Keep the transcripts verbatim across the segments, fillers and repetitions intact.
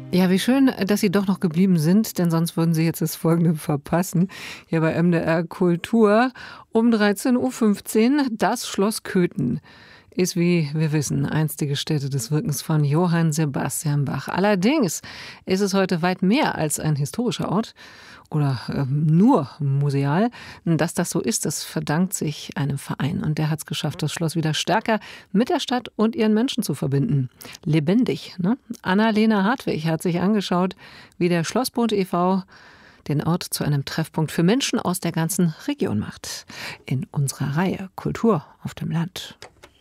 Ja, wie schön, dass Sie doch noch geblieben sind, denn sonst würden Sie jetzt das Folgende verpassen. Hier bei M D R Kultur um dreizehn Uhr fünfzehn. Das Schloss Köthen ist, wie wir wissen, einstige Stätte des Wirkens von Johann Sebastian Bach. Allerdings ist es heute weit mehr als ein historischer Ort oder äh, nur museal. Dass das so ist, das verdankt sich einem Verein. Und der hat es geschafft, das Schloss wieder stärker mit der Stadt und ihren Menschen zu verbinden. Lebendig, ne? Anna-Lena Hartwig hat sich angeschaut, wie der Schlossbund e V den Ort zu einem Treffpunkt für Menschen aus der ganzen Region macht. In unserer Reihe Kultur auf dem Land.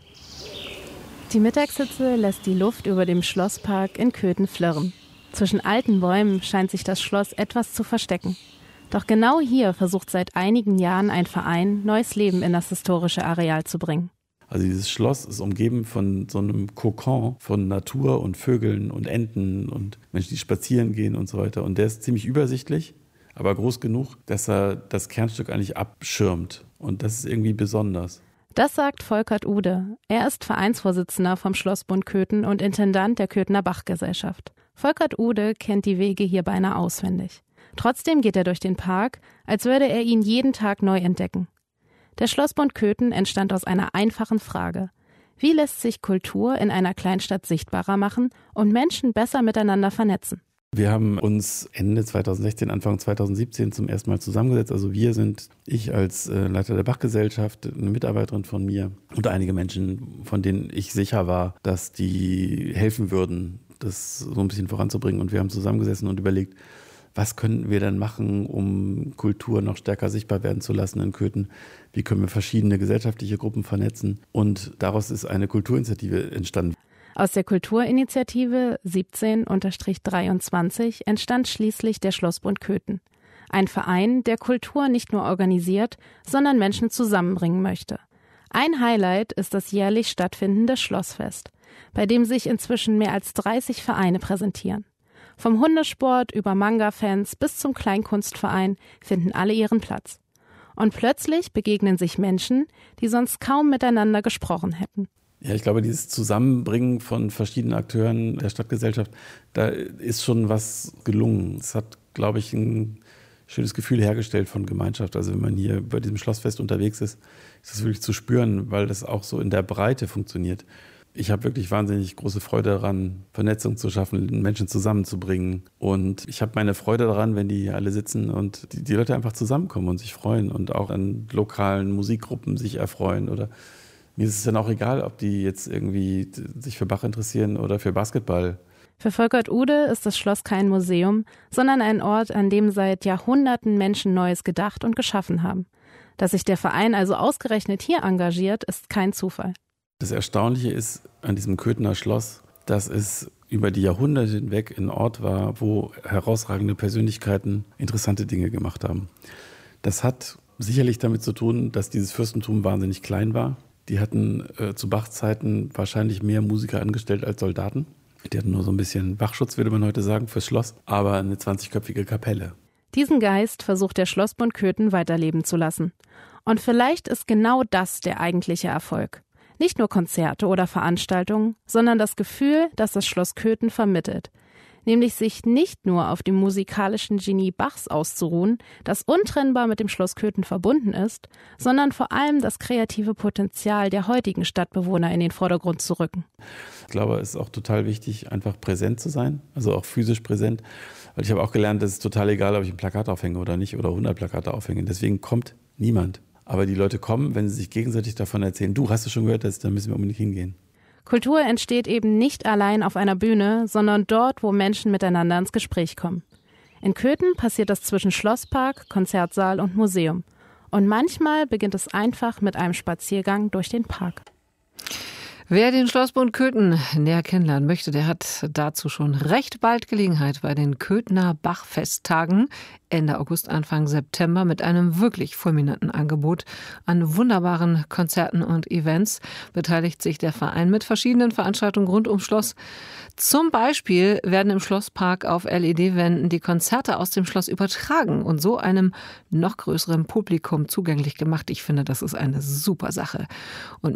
Die Mittagshitze lässt die Luft über dem Schlosspark in Köthen flirren. Zwischen alten Bäumen scheint sich das Schloss etwas zu verstecken. Doch genau hier versucht seit einigen Jahren ein Verein, neues Leben in das historische Areal zu bringen. Also dieses Schloss ist umgeben von so einem Kokon von Natur und Vögeln und Enten und Menschen, die spazieren gehen und so weiter. Und der ist ziemlich übersichtlich, aber groß genug, dass er das Kernstück eigentlich abschirmt. Und das ist irgendwie besonders. Das sagt Volkert Ude. Er ist Vereinsvorsitzender vom Schlossbund Köthen und Intendant der Köthener Bachgesellschaft. Volkert Ude kennt die Wege hier beinahe auswendig. Trotzdem geht er durch den Park, als würde er ihn jeden Tag neu entdecken. Der Schlossbund Köthen entstand aus einer einfachen Frage. Wie lässt sich Kultur in einer Kleinstadt sichtbarer machen und Menschen besser miteinander vernetzen? Wir haben uns Ende zweitausendsechzehn, Anfang zweitausendsiebzehn zum ersten Mal zusammengesetzt. Also wir sind, ich als äh, Leiter der Bachgesellschaft, eine Mitarbeiterin von mir und einige Menschen, von denen ich sicher war, dass die helfen würden, das so ein bisschen voranzubringen. Und wir haben zusammengesessen und überlegt, was könnten wir denn machen, um Kultur noch stärker sichtbar werden zu lassen in Köthen? Wie können wir verschiedene gesellschaftliche Gruppen vernetzen? Und daraus ist eine Kulturinitiative entstanden. Aus der Kulturinitiative siebzehn dreiundzwanzig entstand schließlich der Schlossbund Köthen. Ein Verein, der Kultur nicht nur organisiert, sondern Menschen zusammenbringen möchte. Ein Highlight ist das jährlich stattfindende Schlossfest, bei dem sich inzwischen mehr als dreißig Vereine präsentieren. Vom Hundesport über Manga-Fans bis zum Kleinkunstverein finden alle ihren Platz. Und plötzlich begegnen sich Menschen, die sonst kaum miteinander gesprochen hätten. Ja, ich glaube, dieses Zusammenbringen von verschiedenen Akteuren der Stadtgesellschaft, da ist schon was gelungen. Es hat, glaube ich, ein schönes Gefühl hergestellt von Gemeinschaft. Also wenn man hier bei diesem Schlossfest unterwegs ist, ist das wirklich zu spüren, weil das auch so in der Breite funktioniert. Ich habe wirklich wahnsinnig große Freude daran, Vernetzung zu schaffen, Menschen zusammenzubringen. Und ich habe meine Freude daran, wenn die alle sitzen und die, die Leute einfach zusammenkommen und sich freuen und auch an lokalen Musikgruppen sich erfreuen. Oder mir ist es dann auch egal, ob die jetzt irgendwie sich für Bach interessieren oder für Basketball. Für Volkert Ude ist das Schloss kein Museum, sondern ein Ort, an dem seit Jahrhunderten Menschen Neues gedacht und geschaffen haben. Dass sich der Verein also ausgerechnet hier engagiert, ist kein Zufall. Das Erstaunliche ist an diesem Köthener Schloss, dass es über die Jahrhunderte hinweg ein Ort war, wo herausragende Persönlichkeiten interessante Dinge gemacht haben. Das hat sicherlich damit zu tun, dass dieses Fürstentum wahnsinnig klein war. Die hatten äh, zu Bachzeiten wahrscheinlich mehr Musiker angestellt als Soldaten. Die hatten nur so ein bisschen Wachschutz, würde man heute sagen, fürs Schloss, aber eine zwanzigköpfige Kapelle. Diesen Geist versucht der Schlossbund Köthen weiterleben zu lassen. Und vielleicht ist genau das der eigentliche Erfolg. Nicht nur Konzerte oder Veranstaltungen, sondern das Gefühl, das das Schloss Köthen vermittelt. Nämlich sich nicht nur auf dem musikalischen Genie Bachs auszuruhen, das untrennbar mit dem Schloss Köthen verbunden ist, sondern vor allem das kreative Potenzial der heutigen Stadtbewohner in den Vordergrund zu rücken. Ich glaube, es ist auch total wichtig, einfach präsent zu sein, also auch physisch präsent. Weil ich habe auch gelernt, es ist total egal, ob ich ein Plakat aufhänge oder nicht oder hundert Plakate aufhänge. Deswegen kommt niemand. Aber die Leute kommen, wenn sie sich gegenseitig davon erzählen, du, hast du schon gehört, da müssen wir unbedingt hingehen. Kultur entsteht eben nicht allein auf einer Bühne, sondern dort, wo Menschen miteinander ins Gespräch kommen. In Köthen passiert das zwischen Schlosspark, Konzertsaal und Museum. Und manchmal beginnt es einfach mit einem Spaziergang durch den Park. Wer den Schlossbund Köthen näher kennenlernen möchte, der hat dazu schon recht bald Gelegenheit bei den Köthener Bachfesttagen Ende August, Anfang September mit einem wirklich fulminanten Angebot an wunderbaren Konzerten und Events beteiligt sich der Verein mit verschiedenen Veranstaltungen rund ums Schloss. Zum Beispiel werden im Schlosspark auf L E D-Wänden die Konzerte aus dem Schloss übertragen und so einem noch größeren Publikum zugänglich gemacht. Ich finde, das ist eine super Sache. Und